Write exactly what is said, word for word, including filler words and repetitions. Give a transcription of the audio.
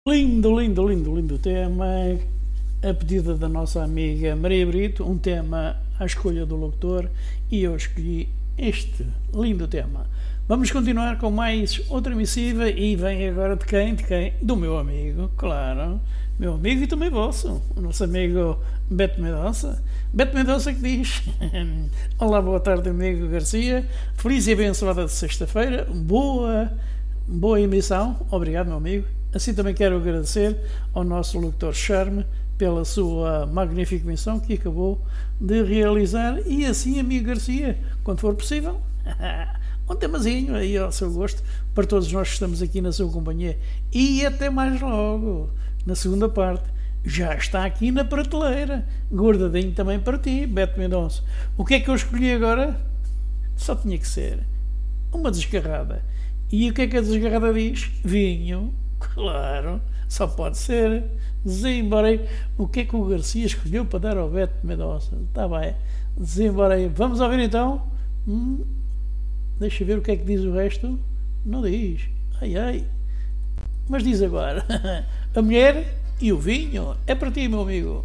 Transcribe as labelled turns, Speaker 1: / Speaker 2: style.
Speaker 1: Lindo, lindo, lindo, lindo tema. A pedida da nossa amiga Maria Brito, um tema à escolha do locutor, e eu escolhi este lindo tema. Vamos continuar com mais outra missiva e vem agora de quem? De quem? Do meu amigo, claro. Meu amigo e também vosso, o nosso amigo Beto Mendonça. Beto Mendonça que diz: Olá, boa tarde, amigo Garcia. Feliz e abençoada de sexta-feira. Boa, boa emissão. Obrigado, meu amigo. Assim também quero agradecer ao nosso locutor Charme pela sua magnífica missão que acabou de realizar, e assim, amigo Garcia, quando for possível, um temazinho aí ao seu gosto, para todos nós que estamos aqui na sua companhia. E até mais logo, na segunda parte, já está aqui na prateleira, guardadinho também para ti, Beto Mendonça. O que é que eu escolhi agora? Só tinha que ser uma desgarrada. E o que é que a desgarrada diz? Vinho. Claro, só pode ser. Desembarei. O que é que o Garcia escolheu para dar ao Beto Mendonça? Está bem, desembarei. Vamos ouvir então. Hum, deixa ver o que é que diz o resto. Não diz. Ai ai. Mas diz agora. A mulher e o vinho é para ti, meu amigo.